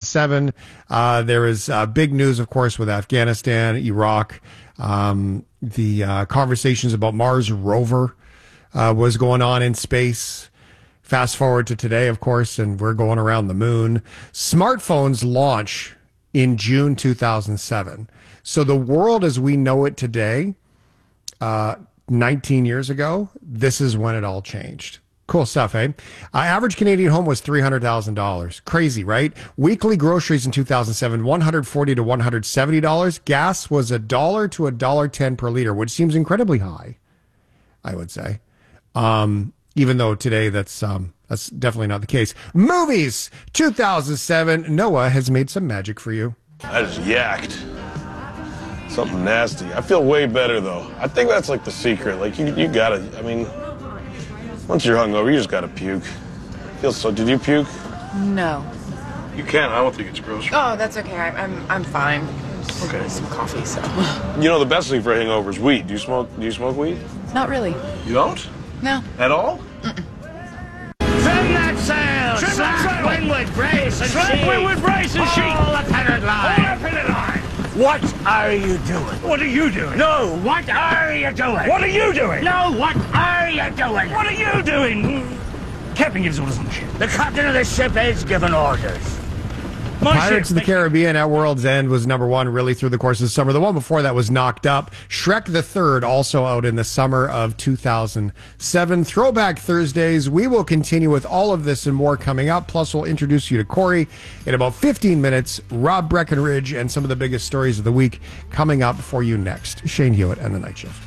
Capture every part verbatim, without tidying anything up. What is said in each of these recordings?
seven. Uh, there is uh, big news, of course, with Afghanistan, Iraq. Um, the uh, conversations about Mars rover uh, was going on in space. Fast forward to today, of course, and we're going around the moon. Smartphones launch in June two thousand seven. So the world as we know it today, uh, nineteen years ago, this is when it all changed. Cool stuff, eh? Uh, average Canadian home was three hundred thousand dollars. Crazy, right? Weekly groceries in two thousand seven, one hundred forty to one hundred seventy dollars. Gas was a dollar to a dollar ten per liter, which seems incredibly high, I would say. Um, even though today that's um, that's definitely not the case. Movies, two thousand seven. Noah has made some magic for you. I just yacked. Something nasty. I feel way better, though. I think that's like the secret. Like, you, you gotta, I mean, once you're hungover, you just gotta puke. Feels so, did you puke? No. You can't. I don't think it's gross. Oh, that's okay. I, I'm I'm fine. Just okay. Some coffee, so. You know, the best thing for a hangover is weed. Do you smoke, do you smoke weed? Not really. You don't? No. At all? Mm-mm. Trim that sail! Trim that sail! Windward, brace, and sheet! Windward, brace, and sheet! All the pennant line! All the pennant line! What are you doing? What are you doing? No, what are you doing? What are you doing? No, what are you doing? What are you doing? Captain gives orders on the ship. The captain of the ship is giving orders. My Pirates ship, of the Caribbean at World's End was number one really through the course of the summer. The one before that was knocked up. Shrek the Third also out in the summer of two thousand seven. Throwback Thursdays. We will continue with all of this and more coming up. Plus, we'll introduce you to Corey in about fifteen minutes. Rob Breckenridge and some of the biggest stories of the week coming up for you next. Shane Hewitt and the Night Shift.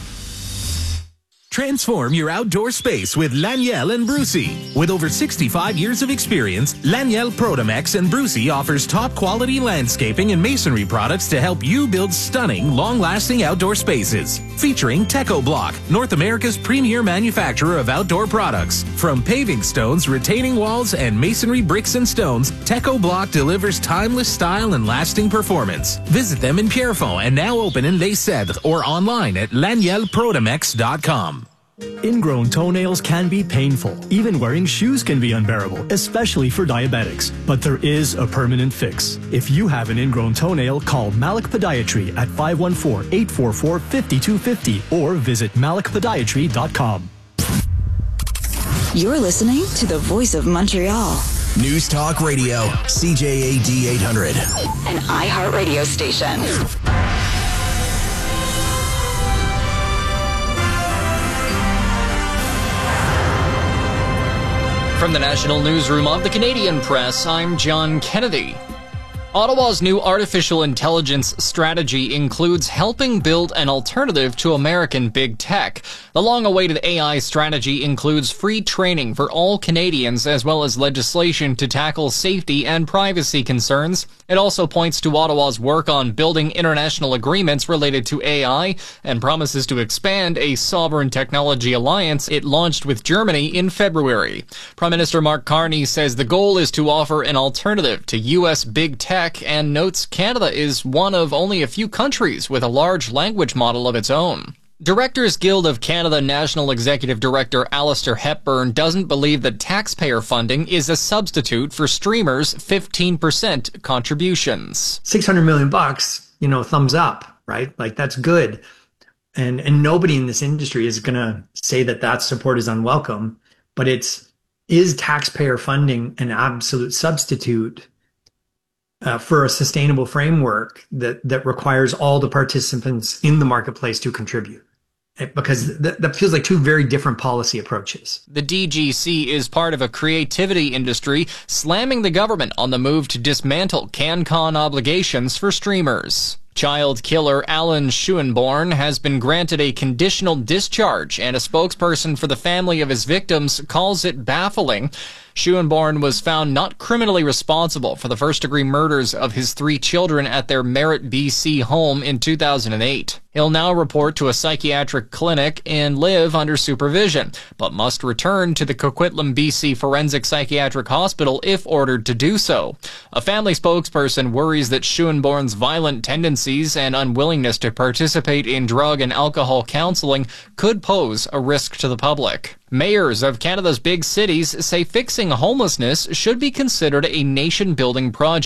Transform your outdoor space with Laniel and Brucey. With over sixty-five years of experience, Laniel Protomex and Brucey offers top-quality landscaping and masonry products to help you build stunning, long-lasting outdoor spaces. Featuring Teco Block, North America's premier manufacturer of outdoor products. From paving stones, retaining walls, and masonry bricks and stones, Teco Block delivers timeless style and lasting performance. Visit them in Pierrefonds and now open in Les Cèdres or online at laniel protomex dot com. Ingrown toenails can be painful. Even wearing shoes can be unbearable, especially for diabetics. But there is a permanent fix. If you have an ingrown toenail, call Malik Podiatry at five one four, eight four four, five two five zero or visit malik podiatry dot com. You're listening to the Voice of Montreal. News Talk Radio, C J A D eight hundred. An iHeartRadio station. From the National Newsroom of the Canadian Press, I'm John Kennedy. Ottawa's new artificial intelligence strategy includes helping build an alternative to American big tech. The long-awaited A I strategy includes free training for all Canadians as well as legislation to tackle safety and privacy concerns. It also points to Ottawa's work on building international agreements related to A I and promises to expand a sovereign technology alliance it launched with Germany in February. Prime Minister Mark Carney says the goal is to offer an alternative to U S big tech and notes Canada is one of only a few countries with a large language model of its own. Directors Guild of Canada National Executive Director Alistair Hepburn doesn't believe that taxpayer funding is a substitute for streamers' fifteen percent contributions. six hundred million bucks, you know, thumbs up, right? Like that's good. And and nobody in this industry is going to say that that support is unwelcome, but it's is taxpayer funding an absolute substitute Uh, for a sustainable framework that, that requires all the participants in the marketplace to contribute? It, because th- that feels like two very different policy approaches. The D G C is part of a creativity industry slamming the government on the move to dismantle CanCon obligations for streamers. Child killer Alan Schoenborn has been granted a conditional discharge, and a spokesperson for the family of his victims calls it baffling. Schoenborn was found not criminally responsible for the first-degree murders of his three children at their Merritt, B C home in two thousand eight. He'll now report to a psychiatric clinic and live under supervision, but must return to the Coquitlam, B C Forensic Psychiatric Hospital if ordered to do so. A family spokesperson worries that Schoenborn's violent tendencies and unwillingness to participate in drug and alcohol counseling could pose a risk to the public. Mayors of Canada's big cities say fixing homelessness should be considered a nation-building project.